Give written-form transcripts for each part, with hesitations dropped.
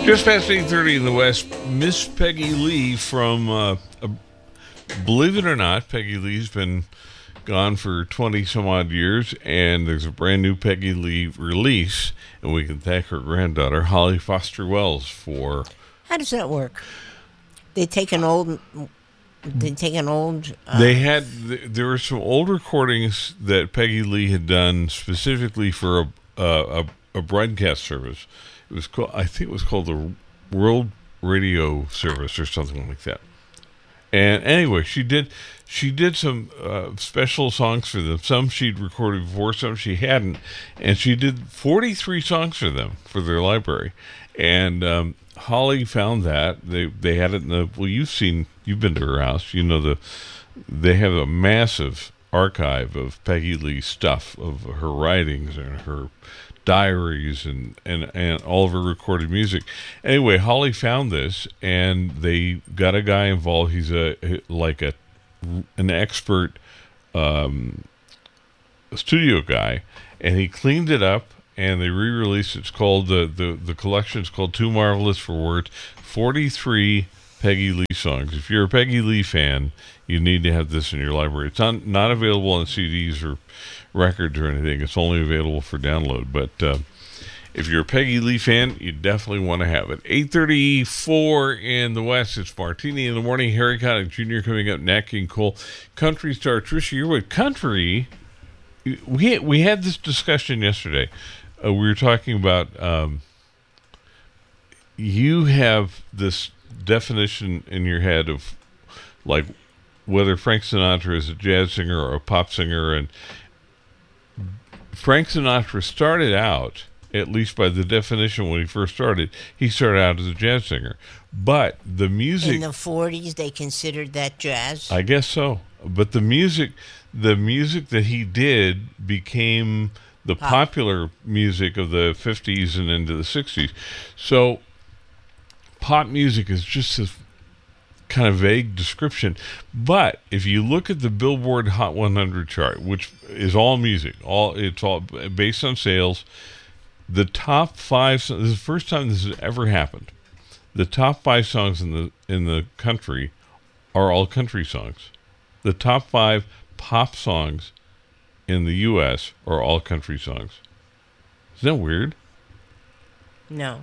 Just past 8:30 in the West, Miss Peggy Lee from, believe it or not, Peggy Lee's been gone for 20 some odd years, and there's a brand new Peggy Lee release, and we can thank her granddaughter, Holly Foster Wells, for... How does that work? They take an old... There were some old recordings that Peggy Lee had done specifically for a broadcast service. It was called, I think it was called the World Radio Service or something like that. And anyway, she did some special songs for them. Some she'd recorded before, some she hadn't, and she did 43 songs for them for their library. And Holly found that they had it in the you've been to her house, you know they have a massive archive of Peggy Lee's stuff, of her writings and her diaries and all of her recorded music. Anyway, Holly found this, and they got a guy involved. He's an expert studio guy, and he cleaned it up, and they re-released it. It's called the collection's called Too Marvelous for Words. 43 Peggy Lee songs. If you're a Peggy Lee fan, you need to have this in your library. It's not available on CDs or records or anything. It's only available for download. But if you're a Peggy Lee fan, you definitely want to have it. 8:34 in the West. It's Martini in the Morning. Harry Connick Jr. coming up. Nat King Cole. Country star Trisha Yearwood. Country. We had this discussion yesterday. We were talking about you have this definition in your head of like whether Frank Sinatra is a jazz singer or a pop singer, and Frank Sinatra started out, at least by the definition when he first started, he started out as a jazz singer. But the music... In the 40s, they considered that jazz? I guess so. But the music that he did became the popular music of the 50s and into the 60s. So pop music is just a kind of vague description, but if you look at the Billboard Hot 100 chart, which is all music, it's all based on sales, the top 5, this is the first time this has ever happened, the top 5 songs in the country are all country songs. The top 5 pop songs in the U.S. are all country songs. Isn't that weird? No.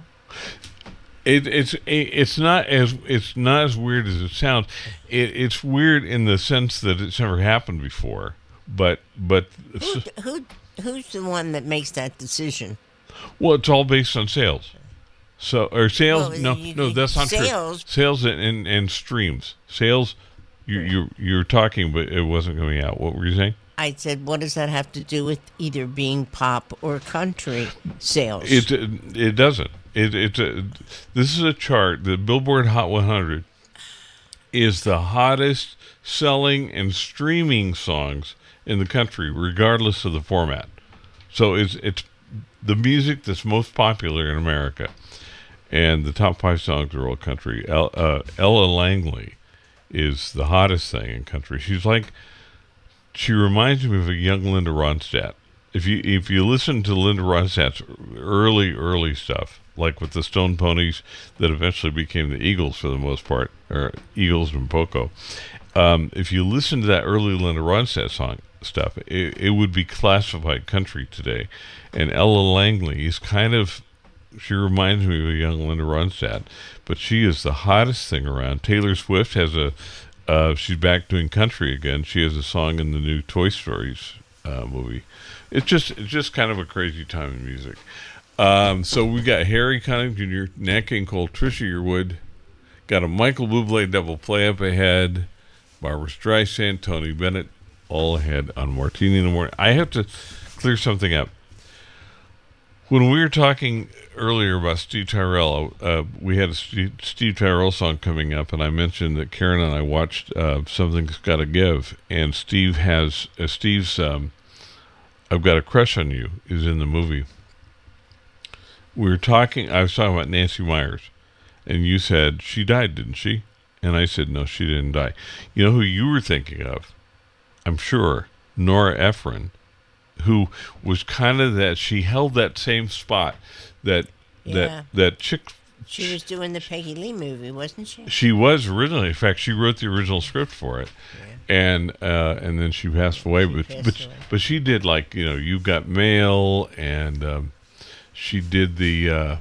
It's not as weird as it sounds. It's weird in the sense that it's never happened before. But who's the one that makes that decision? Well, it's all based on sales. So or sales? Well, no, that's not true. Sales and streams. Sales. You're talking, but it wasn't coming out. What were you saying? I said, what does that have to do with either being pop or country sales? It doesn't. This is a chart. The Billboard Hot 100 is the hottest selling and streaming songs in the country, regardless of the format. So it's the music that's most popular in America, and the top 5 songs are all country. Ella Langley is the hottest thing in country. She reminds me of a young Linda Ronstadt. If you listen to Linda Ronstadt's early stuff, like with the Stone Ponies that eventually became the Eagles for the most part, or Eagles and Poco, if you listen to that early Linda Ronstadt song stuff, it would be classified country today. And Ella Langley is she reminds me of a young Linda Ronstadt, but she is the hottest thing around. Taylor Swift has she's back doing country again. She has a song in the new Toy Stories movie. It's just kind of a crazy time in music. So we got Harry Connick Jr., Nat King Cole, Trisha Yearwood, got a Michael Bublé double play up ahead, Barbra Streisand, Tony Bennett, all ahead on Martini in the Morning. I have to clear something up. When we were talking earlier about Steve Tyrell, we had a Steve Tyrell song coming up, and I mentioned that Karen and I watched Something's Gotta Give, and Steve's I've Got a Crush on You is in the movie. I was talking about Nancy Myers, and you said, she died, didn't she? And I said, no, she didn't die. You know who you were thinking of? I'm sure, Nora Ephron, who was kind of that, she held that same spot that chick She was doing the Peggy Lee movie, wasn't she? She was originally. In fact, she wrote the original script for it, and then she passed away. But she did, like, You've Got Mail, and she did the.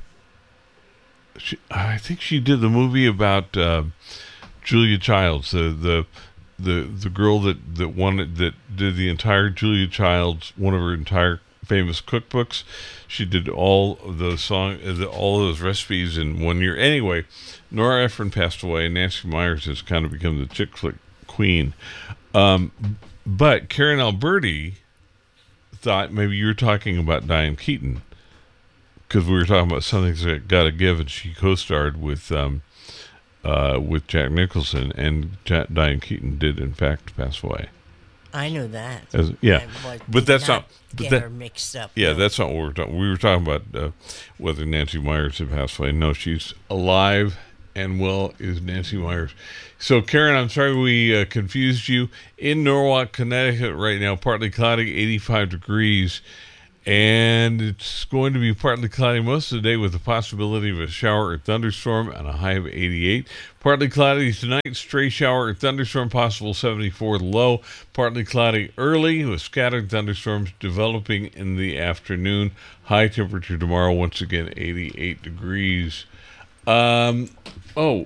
I think she did the movie about Julia Childs, the girl that did the entire Julia Childs, one of her entire famous cookbooks. She did all of those all of those recipes in 1 year. Anyway, Nora Ephron passed away, and Nancy Myers has kind of become the chick flick queen. But Karen Alberti thought maybe you were talking about Diane Keaton, because we were talking about Something's Gotta Give, and she co-starred with Jack Nicholson, and Diane Keaton did in fact pass away. I know that. But that's not. Get her mixed up. Yeah, that's not what we were talking. We were talking about whether Nancy Myers had passed away. No, she's alive and well. Is Nancy Myers? So, Karen, I'm sorry we confused you. In Norwalk, Connecticut, right now, partly cloudy, 85 degrees. And it's going to be partly cloudy most of the day with the possibility of a shower or thunderstorm and a high of 88. Partly cloudy tonight, stray shower or thunderstorm possible, 74 low. Partly cloudy early with scattered thunderstorms developing in the afternoon. High temperature tomorrow, once again, 88 degrees. What's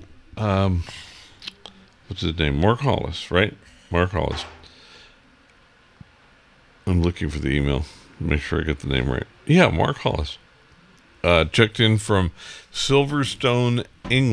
his name? Mark Hollis, right? Mark Hollis. I'm looking for the email. Make sure I get the name right. Yeah, Mark Hollis. Checked in from Silverstone, England.